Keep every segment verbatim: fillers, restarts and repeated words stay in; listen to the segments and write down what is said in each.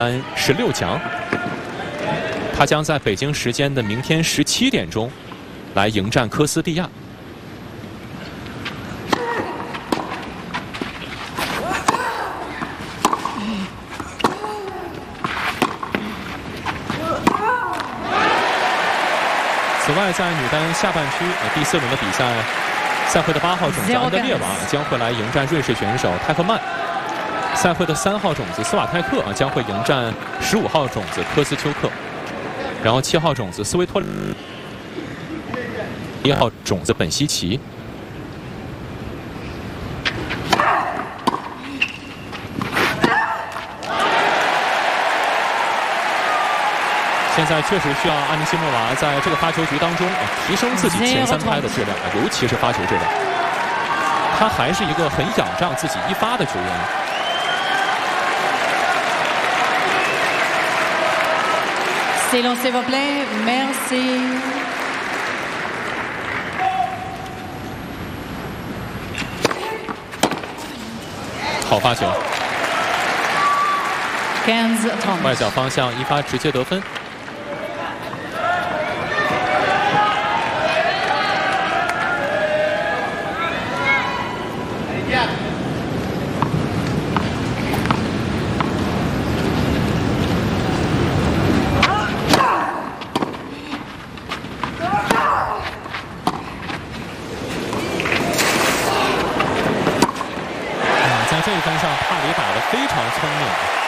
十六强，他将在北京时间的明天十七点钟来迎战科斯蒂亚。此外，在女单下半区第四轮的比赛，赛会的八号种子安德烈娃将会来迎战瑞士选手泰克曼。 赛会的三号种子斯瓦泰克啊将会迎战十五号种子科斯丘克，然后七号种子斯维托，一号种子本西奇。现在确实需要安尼西莫娃在这个发球局当中啊提升自己前三拍的质量，尤其是发球质量。他还是一个很仰仗自己一发的球员。 Silence s'il vous plaît, merci. 好发球，外角方向一发直接得分。这一分上，帕里打得非常聪明，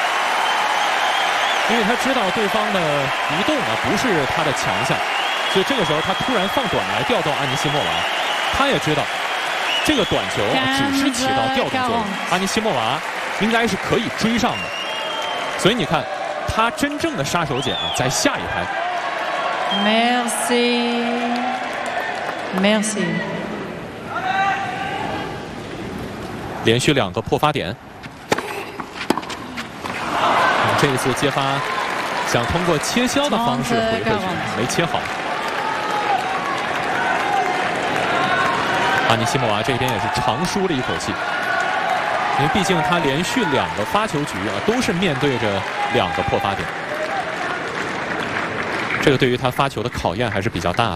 因为他知道对方的移动啊不是他的强项，所以这个时候他突然放短来调动安尼西莫娃。他也知道这个短球只是起到调动作用，安尼西莫娃应该是可以追上的。所以你看，他真正的杀手锏啊在下一拍。 Merci, merci. 连续两个破发点，这一次接发想通过切削的方式回回去，没切好。阿尼西莫娃这边也是长舒了一口气，因为毕竟他连续两个发球局啊都是面对着两个破发点，这个对于他发球的考验还是比较大的。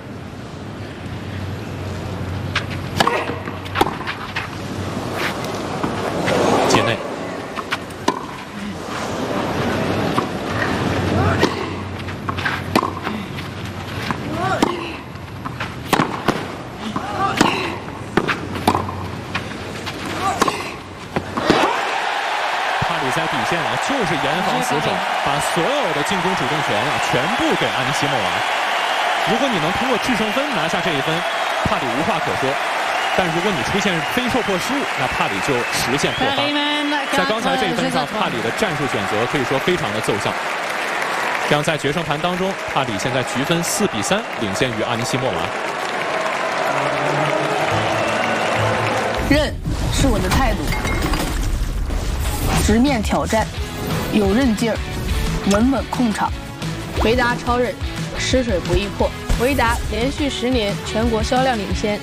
在底线啊，就是严防死守，把所有的进攻主动权啊全部给安尼西莫娃。如果你能通过制胜分拿下这一分，帕里无话可说；但如果你出现非受迫失误，那帕里就实现破发。在刚才这一分上，帕里的战术选择可以说非常的奏效。这样在决胜盘当中，帕里现在局分四比三领先于安尼西莫娃。 韧是我的态度。 直面挑战，有韧劲儿，稳稳控场。回答超韧，吃水不易破。回答连续十年全国销量领先。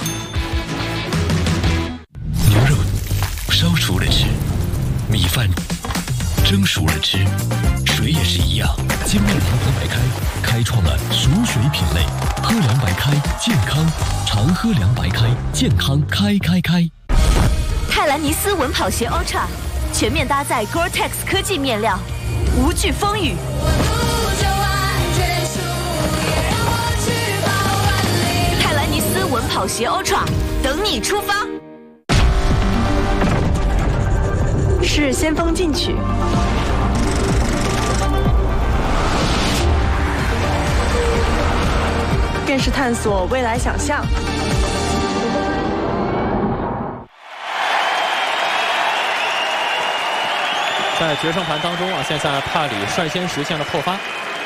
牛肉烧熟了吃，米饭蒸熟了吃，水也是一样。精酿堂堂白开，开创了熟水品类。喝凉白开，健康，常喝凉白开，健康开开开。 泰兰尼斯稳跑鞋 Ultra。 全面搭载 Gore-Tex 科技面料，无惧风雨。泰兰尼斯稳跑鞋 Ultra 等你出发。是先锋进取，更是探索未来想象。 在决胜盘当中啊，现在帕里率先实现了破发，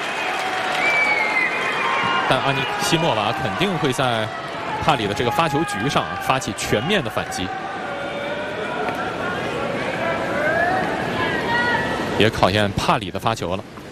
但安尼西莫娃肯定会在帕里的这个发球局上发起全面的反击，也考验帕里的发球了。